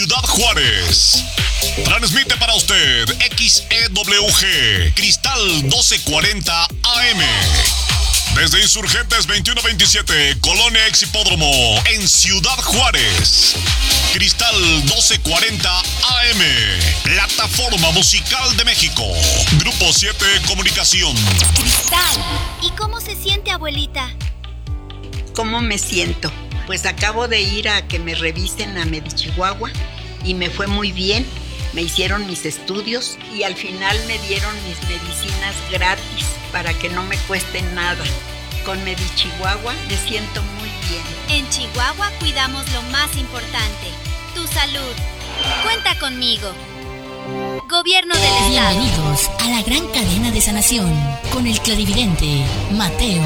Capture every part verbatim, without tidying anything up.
Ciudad Juárez. Transmite para usted X E W G Cristal doce cuarenta A M. Desde Insurgentes veintiuno veintisiete, Colonia Ex Hipódromo, en Ciudad Juárez. Cristal doce cuarenta A M. Plataforma Musical de México. Grupo siete Comunicación. Cristal. ¿Y cómo se siente, abuelita? ¿Cómo me siento? Pues acabo de ir a que me revisen a Medichihuahua y me fue muy bien. Me hicieron mis estudios y al final me dieron mis medicinas gratis para que no me cueste nada. Con Medichihuahua me siento muy bien. En Chihuahua cuidamos lo más importante, tu salud. Cuenta conmigo. Gobierno del Estado. Bienvenidos a la gran cadena de sanación con el clarividente Mateo.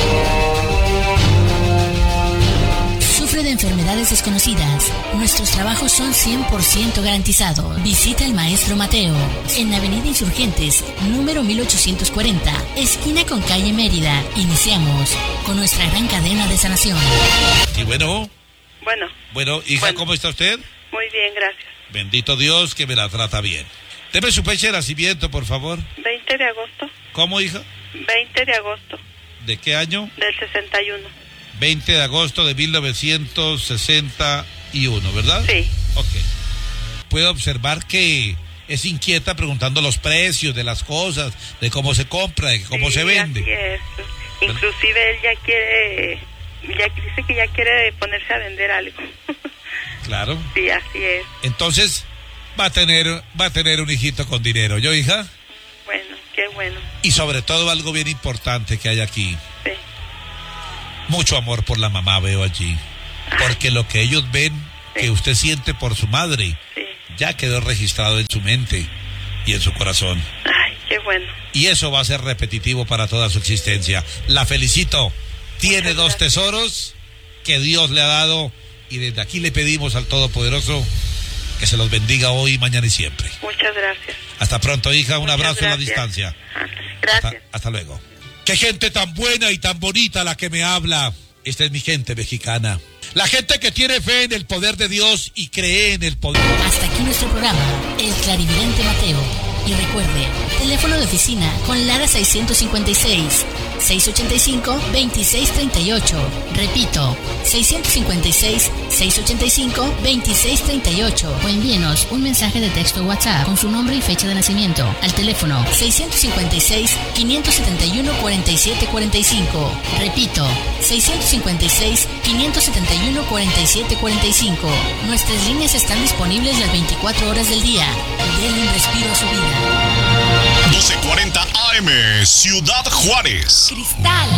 Sufre de enfermedades desconocidas. Nuestros trabajos son cien por ciento garantizados. Visita al maestro Mateo en Avenida Insurgentes, número mil ochocientos cuarenta, esquina con calle Mérida. Iniciamos con nuestra gran cadena de sanación. Y bueno. Bueno. Bueno, hija, bueno. ¿Cómo está usted? Muy bien, gracias. Bendito Dios que me la trata bien. Deme su fecha de nacimiento, por favor. veinte de agosto. ¿Cómo, hija? veinte de agosto. ¿De qué año? Del sesenta y uno. veinte de agosto de mil novecientos sesenta y uno, ¿verdad? Sí. Ok. Puedo observar que es inquieta preguntando los precios de las cosas, de cómo se compra, de cómo sí, se vende. Así es. Inclusive él ya quiere, ya dice que ya quiere ponerse a vender algo. Claro. Sí, así es. Entonces va a tener, va a tener un hijito con dinero, ¿yo, hija? Bueno, qué bueno. Y sobre todo algo bien importante que hay aquí. Sí. Mucho amor por la mamá veo allí. Porque lo que ellos ven sí. que usted siente por su madre, sí. ya quedó registrado en su mente y en su corazón. Ay, qué bueno. Y eso va a ser repetitivo para toda su existencia. La felicito. Tiene Muchas dos gracias. tesoros que Dios le ha dado y desde aquí le pedimos al Todopoderoso que se los bendiga hoy, mañana y siempre. Muchas gracias. Hasta pronto, hija. Un Muchas abrazo a la gracias. distancia. Gracias. Hasta, hasta luego. Qué gente tan buena y tan bonita la que me habla. Esta es mi gente mexicana. La gente que tiene fe en el poder de Dios y cree en el poder. Hasta aquí nuestro programa, El Clarividente Mateo. Y recuerde, teléfono de oficina con Lara seiscientos cincuenta y seis, seiscientos ochenta y cinco, veintiséis treinta y ocho. Repito, seiscientos cincuenta y seis, seiscientos ochenta y cinco, veintiséis treinta y ocho. O envíenos un mensaje de texto WhatsApp con su nombre y fecha de nacimiento al teléfono seiscientos cincuenta y seis, quinientos setenta y uno, cuarenta y siete cuarenta y cinco. Repito, seiscientos cincuenta y seis, quinientos setenta y uno, cuarenta y siete cuarenta y cinco. Nuestras líneas están disponibles las veinticuatro horas del día. Denle un respiro a su vida. doce cuarenta A M, Ciudad Juárez. Cristal.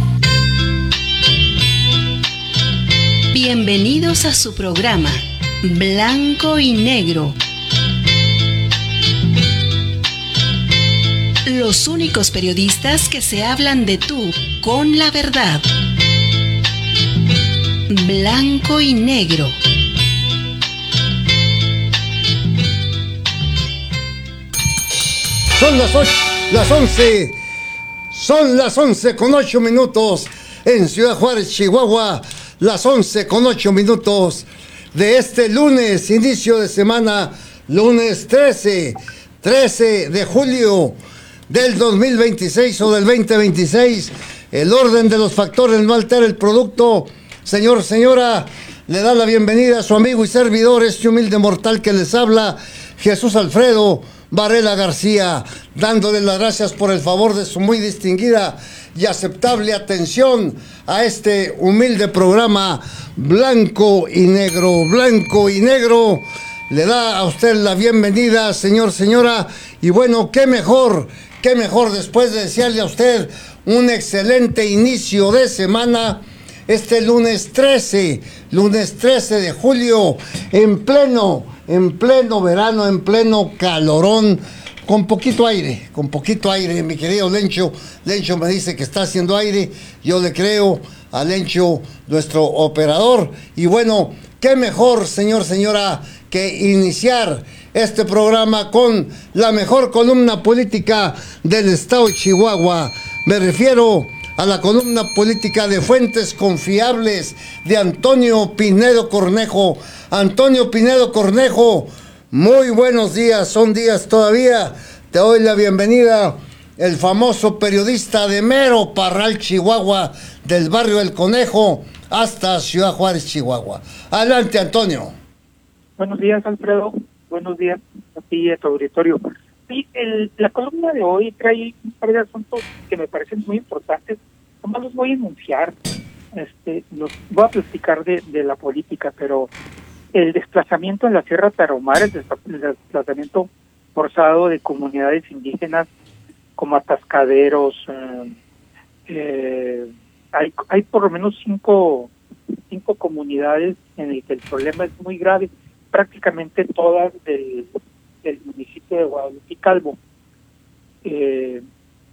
Bienvenidos a su programa Blanco y Negro. Los únicos periodistas que se hablan de tú con la verdad. Blanco y Negro. Son las ocho, las once, son las once con ocho minutos en Ciudad Juárez, Chihuahua, las once con ocho minutos de este lunes, inicio de semana, lunes trece, trece de julio del dos mil veintiséis o del veinte veintiséis. El orden de los factores no altera el producto. Señor, señora, le da la bienvenida a su amigo y servidor, este humilde mortal que les habla, Jesús Alfredo Varela García, dándole las gracias por el favor de su muy distinguida y aceptable atención a este humilde programa Blanco y Negro. Blanco y Negro le da a usted la bienvenida, señor, señora, y bueno, qué mejor, qué mejor después de desearle a usted un excelente inicio de semana, este lunes trece, lunes trece de julio, en pleno en pleno verano, en pleno calorón, con poquito aire, con poquito aire, mi querido Lencho. Lencho me dice que está haciendo aire, yo le creo a Lencho, nuestro operador. Y bueno, qué mejor, señor, señora, que iniciar este programa con la mejor columna política del estado de Chihuahua. Me refiero a la columna política de Fuentes Confiables de Antonio Pinedo Cornejo. Antonio Pinedo Cornejo, muy buenos días, son días todavía. Te doy la bienvenida, el famoso periodista de Mero Parral, Chihuahua, del barrio El Conejo hasta Ciudad Juárez, Chihuahua. Adelante, Antonio. Buenos días, Alfredo. Buenos días a ti y a tu auditorio. Sí, el, la columna de hoy trae un par de asuntos que me parecen muy importantes. Nomás los voy a enunciar. Este, los voy a platicar de, de la política, pero el desplazamiento en la Sierra Tarahumara, el desplazamiento forzado de comunidades indígenas como atascaderos, eh, eh, hay, hay por lo menos cinco, cinco comunidades en las que el problema es muy grave, prácticamente todas del, del municipio de Guadalupe y Calvo. Eh,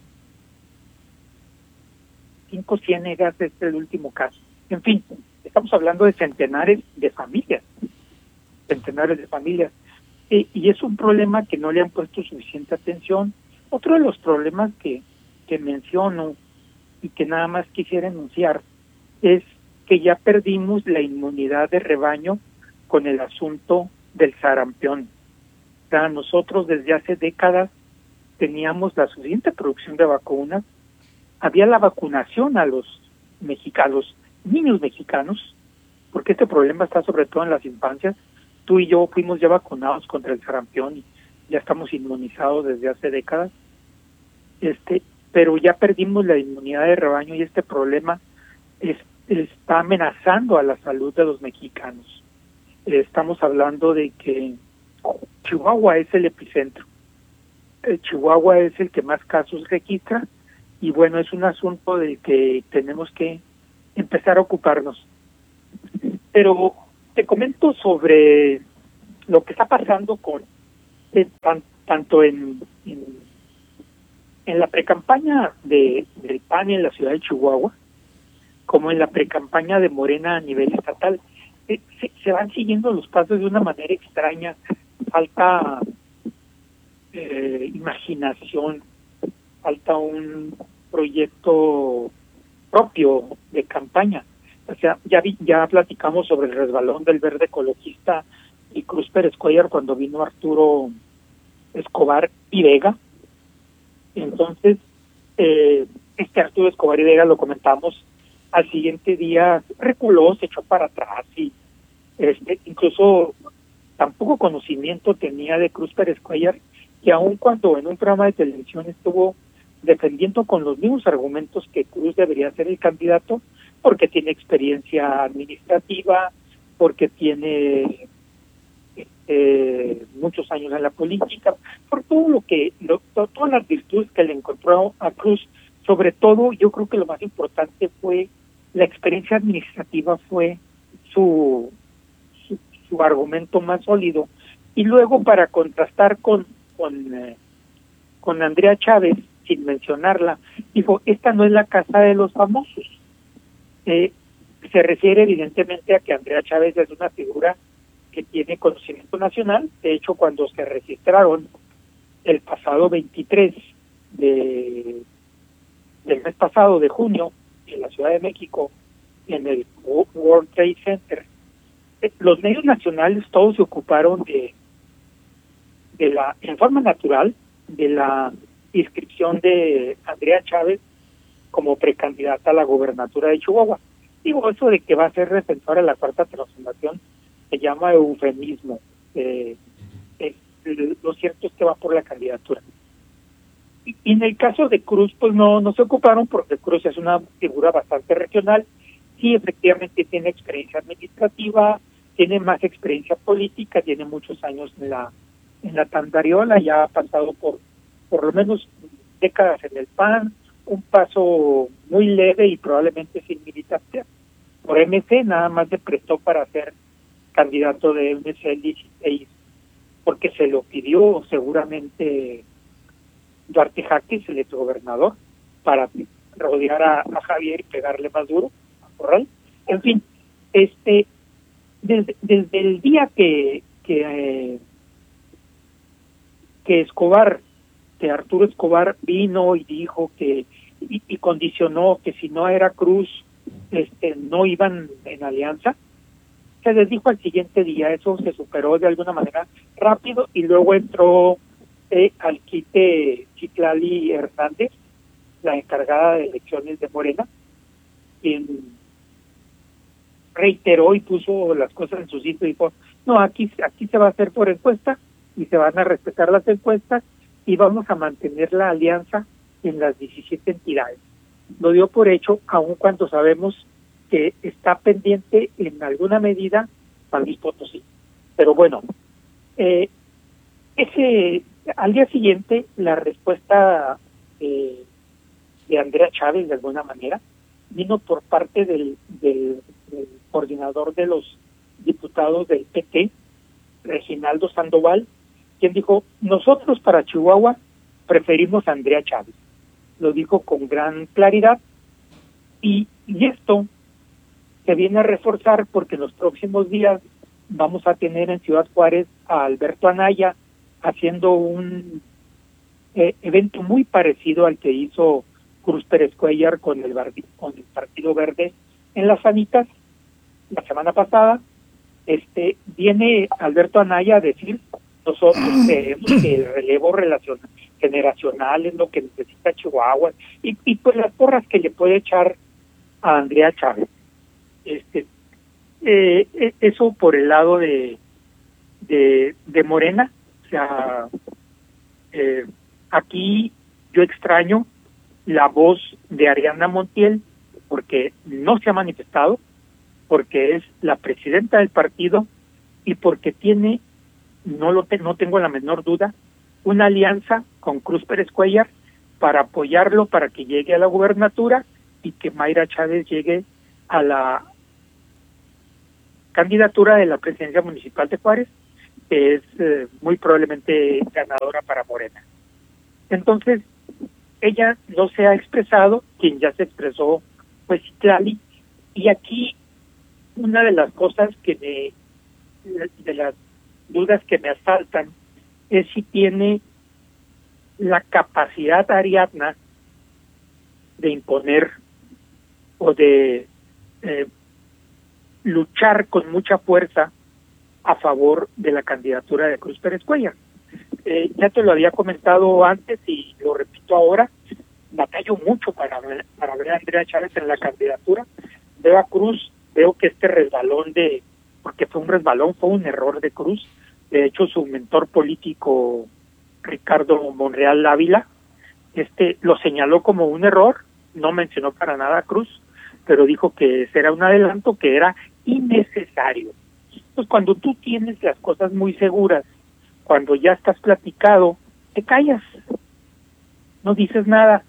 cinco ciénegas es el último caso. En fin, estamos hablando de centenares de familias, centenares de familias, y, y es un problema que no le han puesto suficiente atención. Otro de los problemas que, que menciono y que nada más quisiera enunciar es que ya perdimos la inmunidad de rebaño con el asunto del sarampión. O sea, nosotros desde hace décadas teníamos la suficiente producción de vacunas, había la vacunación a los mexicanos, niños mexicanos, porque este problema está sobre todo en las infancias. Tú y yo fuimos ya vacunados contra el sarampión y ya estamos inmunizados desde hace décadas, este, pero ya perdimos la inmunidad de rebaño y este problema es, está amenazando a la salud de los mexicanos. Estamos hablando de que Chihuahua es el epicentro. Chihuahua es el que más casos registra y bueno, es un asunto del que tenemos que empezar a ocuparnos. Pero te comento sobre lo que está pasando con eh, tan, tanto en, en en la precampaña de del P A N en la ciudad de Chihuahua como en la precampaña de Morena a nivel estatal. Eh, se, se van siguiendo los pasos de una manera extraña, falta eh, imaginación, falta un proyecto propio de campaña. O sea, ya vi, ya platicamos sobre el resbalón del Verde Ecologista y Cruz Pérez Cuellar cuando vino Arturo Escobar y Vega. Entonces, eh, este Arturo Escobar y Vega, lo comentamos, al siguiente día reculó, se echó para atrás y este, incluso tampoco conocimiento tenía de Cruz Pérez Cuellar, que aun cuando en un programa de televisión estuvo defendiendo con los mismos argumentos que Cruz debería ser el candidato, porque tiene experiencia administrativa, porque tiene eh, muchos años en la política, por todo lo que, lo, todas las virtudes que le encontró a Cruz. Sobre todo, yo creo que lo más importante fue la experiencia administrativa, fue su, su, su argumento más sólido. Y luego, para contrastar con, con, eh, con Andrea Chávez, sin mencionarla, dijo, esta no es la casa de los famosos. Eh, se refiere evidentemente a que Andrea Chávez es una figura que tiene conocimiento nacional. De hecho, cuando se registraron el pasado veintitrés de, del mes pasado de junio en la Ciudad de México, en el World Trade Center, eh, los medios nacionales todos se ocuparon de, de la, en forma natural, de la inscripción de Andrea Chávez como precandidata a la gobernatura de Chihuahua. Digo, eso de que va a ser defensora de la Cuarta Transformación se llama eufemismo. Eh, eh, lo cierto es que va por la candidatura. Y, y en el caso de Cruz, pues no, no se ocuparon porque Cruz es una figura bastante regional. Sí, efectivamente tiene experiencia administrativa, tiene más experiencia política, tiene muchos años en la en la Tandariola, ya ha pasado por por lo menos décadas en el P A N, un paso muy leve y probablemente sin militancia. Por M C nada más se prestó para ser candidato de M C el dieciséis, porque se lo pidió seguramente Duarte Jaques, el exgobernador, para rodear a, a Javier y pegarle más duro a Corral. En fin, este desde, desde el día que que, eh, que Escobar que Arturo Escobar vino y dijo que y, y condicionó que si no era Cruz, este, no iban en alianza. Se les dijo al siguiente día, eso se superó de alguna manera rápido, y luego entró eh, al quite Citlali Hernández, la encargada de elecciones de Morena, quien reiteró y puso las cosas en su sitio y dijo, no, aquí, aquí se va a hacer por encuesta y se van a respetar las encuestas y vamos a mantener la alianza en las diecisiete entidades. Lo dio por hecho, aun cuando sabemos que está pendiente en alguna medida San Luis Potosí. Pero bueno, eh, ese al día siguiente la respuesta eh, de Andrea Chávez, de alguna manera, vino por parte del, del, del coordinador de los diputados del P T, Reginaldo Sandoval, quien dijo, nosotros para Chihuahua preferimos a Andrea Chávez. Lo dijo con gran claridad, y, y esto se viene a reforzar porque en los próximos días vamos a tener en Ciudad Juárez a Alberto Anaya haciendo un eh, evento muy parecido al que hizo Cruz Pérez Cuellar con el, con el Partido Verde en Las Sanitas la semana pasada. Este viene Alberto Anaya a decir, nosotros creemos que el relevo relacion, generacional es lo que necesita Chihuahua, y, y pues las porras que le puede echar a Andrea Chávez. Este eh, eso por el lado de de, de Morena. O sea, eh, aquí yo extraño la voz de Ariadna Montiel, porque no se ha manifestado, porque es la presidenta del partido y porque tiene, no lo te, no tengo la menor duda, una alianza con Cruz Pérez Cuellar para apoyarlo para que llegue a la gubernatura y que Mayra Chávez llegue a la candidatura de la presidencia municipal de Juárez, que es eh, muy probablemente ganadora para Morena. Entonces, ella no se ha expresado, quien ya se expresó pues Citlali, y aquí una de las cosas que me, de las dudas que me asaltan es si tiene la capacidad Ariadna de imponer o de eh, luchar con mucha fuerza a favor de la candidatura de Cruz Pérez Cuellar. Eh, ya te lo había comentado antes y lo repito ahora, batallo mucho para ver, para ver a Andrea Chávez en la candidatura. Veo a Cruz, veo que este resbalón de, porque fue un resbalón, fue un error de Cruz. De hecho, su mentor político, Ricardo Monreal Ávila, este lo señaló como un error, no mencionó para nada a Cruz, pero dijo que ese era un adelanto, que era innecesario. Entonces, cuando tú tienes las cosas muy seguras, cuando ya estás platicado, te callas, no dices nada,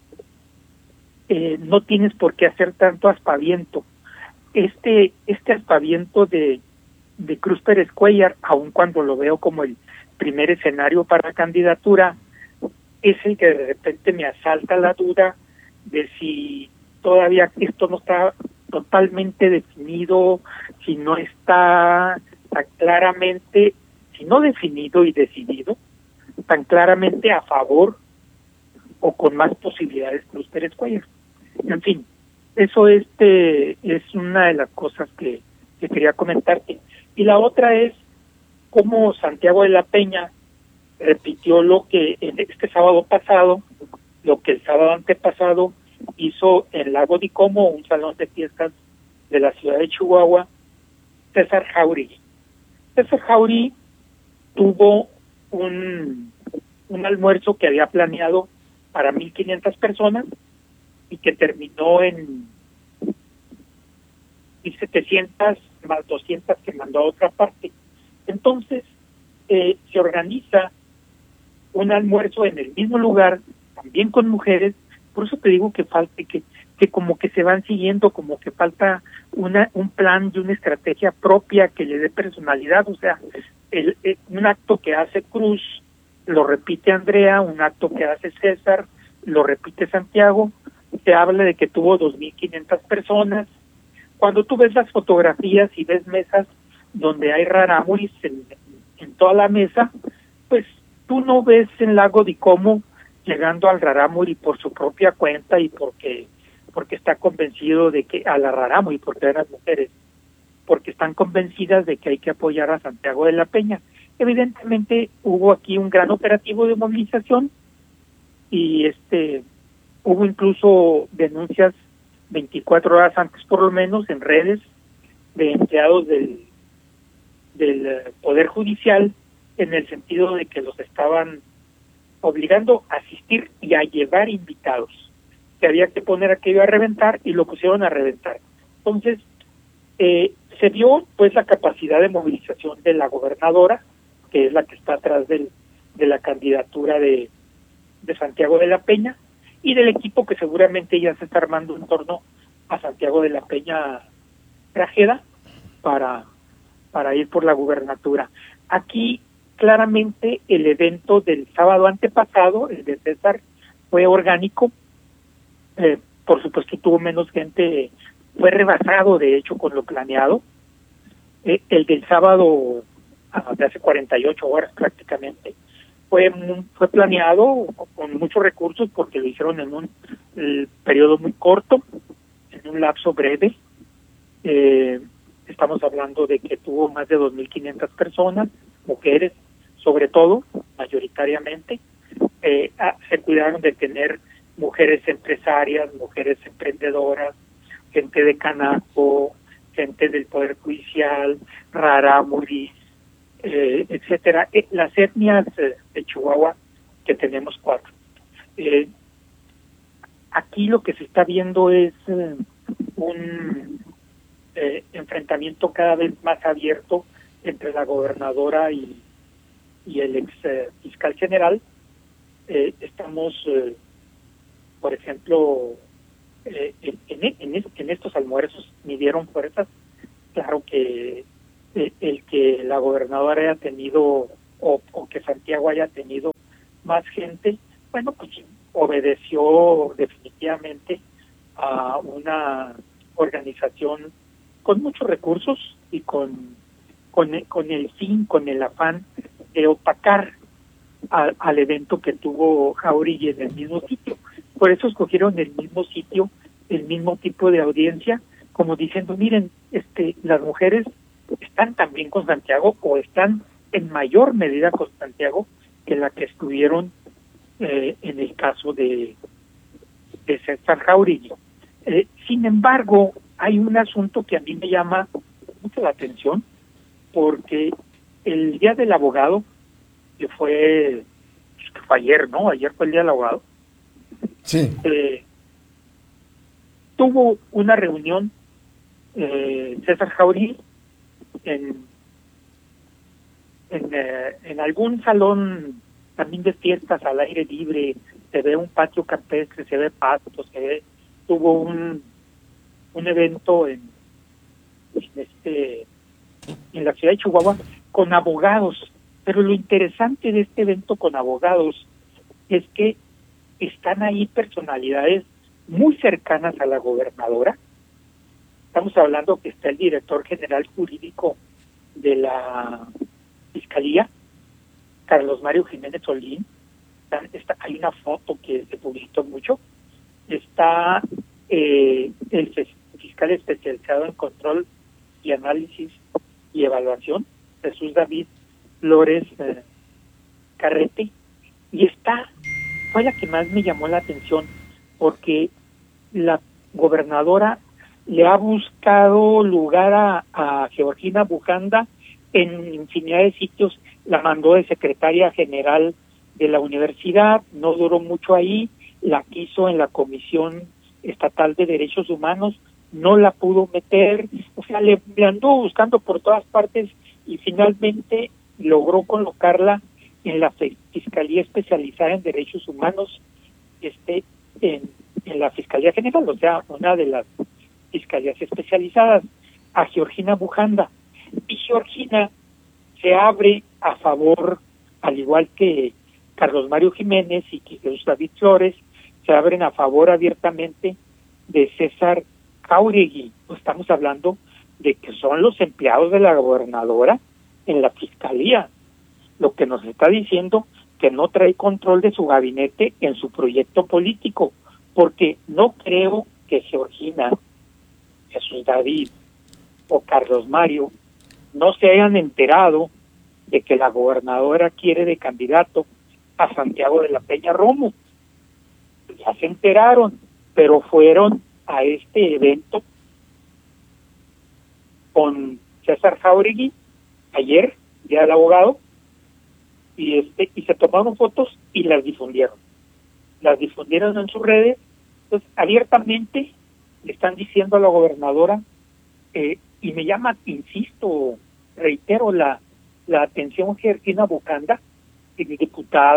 eh, no tienes por qué hacer tanto aspaviento. Este este aspaviento de, de Cruz Pérez Cuellar, aun cuando lo veo como el primer escenario para la candidatura, es el que de repente me asalta la duda de si todavía esto no está totalmente definido, si no está tan claramente, si no definido y decidido, tan claramente a favor o con más posibilidades Cruz Pérez Cuellar. En fin, eso este es una de las cosas que, que quería comentarte. Y la otra es cómo Santiago de la Peña repitió lo que este sábado pasado, lo que el sábado antepasado hizo en Lago de Como, un salón de fiestas de la ciudad de Chihuahua, César Jauregui. César Jauregui tuvo un, un almuerzo que había planeado para mil quinientas personas y que terminó en mil setecientas más doscientas que mandó a otra parte. Entonces, eh, se organiza un almuerzo en el mismo lugar, también con mujeres. Por eso te digo que falta, que, que como que se van siguiendo, como que falta una un plan y una estrategia propia que le dé personalidad. O sea, el, el, un acto que hace Cruz, lo repite Andrea, un acto que hace César, lo repite Santiago, se habla de que tuvo dos mil quinientas personas. Cuando tú ves las fotografías y ves mesas donde hay rarámuris en, en toda la mesa, pues tú no ves en Lago de Como llegando al Rarámuri por su propia cuenta y porque porque está convencido de que a la Rarámuri, porque eran mujeres, porque están convencidas de que hay que apoyar a Santiago de la Peña. Evidentemente hubo aquí un gran operativo de movilización y este hubo incluso denuncias veinticuatro horas antes por lo menos en redes de empleados del del Poder Judicial en el sentido de que los estaban obligando a asistir y a llevar invitados, que había que poner aquello a reventar y lo pusieron a reventar. Entonces, eh, se vio pues la capacidad de movilización de la gobernadora, que es la que está atrás del, de la candidatura de, de Santiago de la Peña, y del equipo que seguramente ya se está armando en torno a Santiago de la Peña Grajeda para, para ir por la gubernatura. Aquí claramente el evento del sábado antepasado, el de César, fue orgánico, eh, por supuesto tuvo menos gente, fue rebasado de hecho con lo planeado. Eh, el del sábado, ah, de hace cuarenta y ocho horas prácticamente, fue fue planeado con muchos recursos porque lo hicieron en un el periodo muy corto, en un lapso breve. Eh, estamos hablando de que tuvo más de dos mil quinientas personas, mujeres sobre todo, mayoritariamente. Eh, ah, se cuidaron de tener mujeres empresarias, mujeres emprendedoras, gente de Canaco, gente del Poder Judicial, Rarámuri, eh, etcétera. Eh, las etnias eh, de Chihuahua, que tenemos cuatro. Eh, aquí lo que se está viendo es eh, un eh, enfrentamiento cada vez más abierto entre la gobernadora y, y el ex eh, fiscal general. Eh, estamos, eh, por ejemplo, eh, en, en, en, en estos almuerzos midieron fuerzas. Claro que eh, el que la gobernadora haya tenido o, o que Santiago haya tenido más gente, bueno, pues obedeció definitivamente a una organización con muchos recursos y con con, con el fin, con el afán de opacar a, al evento que tuvo Jáuregui en el mismo sitio. Por eso escogieron el mismo sitio, el mismo tipo de audiencia, como diciendo, miren, este, las mujeres están también con Santiago o están en mayor medida con Santiago que la que estuvieron eh, en el caso de, de César Jáuregui. Eh, sin embargo, hay un asunto que a mí me llama mucho la atención, porque el Día del Abogado, que fue, pues, que fue ayer, ¿no? Ayer fue el Día del Abogado. Sí. Eh, tuvo una reunión eh, César Jáuregui en en, eh, en algún salón también de fiestas al aire libre. Se ve un patio campestre, se ve pastos, se ve, tuvo un un evento en, en este en la ciudad de Chihuahua con abogados, pero lo interesante de este evento con abogados es que están ahí personalidades muy cercanas a la gobernadora. Estamos hablando que está el director general jurídico de la Fiscalía, Carlos Mario Jiménez Olguín. Está, está, hay una foto que se publicó mucho. Está eh, el fiscal especializado en control y análisis y evaluación, Jesús David Flores eh, Carrete, y esta fue la que más me llamó la atención, porque la gobernadora le ha buscado lugar a, a Georgina Bujanda en infinidad de sitios. La mandó de secretaria general de la universidad, no duró mucho ahí, la quiso en la Comisión Estatal de Derechos Humanos, no la pudo meter, o sea, le, le anduvo buscando por todas partes y finalmente logró colocarla en la Fiscalía Especializada en Derechos Humanos, este, en, en la Fiscalía General, o sea, una de las fiscalías especializadas, a Georgina Bujanda. Y Georgina se abre a favor, al igual que Carlos Mario Jiménez y que Jesús David Flores, se abren a favor abiertamente de César Jáuregui. Estamos hablando de que son los empleados de la gobernadora en la fiscalía, lo que nos está diciendo que no trae control de su gabinete en su proyecto político, porque no creo que Georgina, Jesús David o Carlos Mario no se hayan enterado de que la gobernadora quiere de candidato a Santiago de la Peña Romo. Ya se enteraron, pero fueron a este evento con César Jauregui ayer, día del abogado, y este y se tomaron fotos y las difundieron. Las difundieron en sus redes. Entonces, abiertamente le están diciendo a la gobernadora, eh, y me llama, insisto, reitero, la, la atención Georgina Bocanda, diputada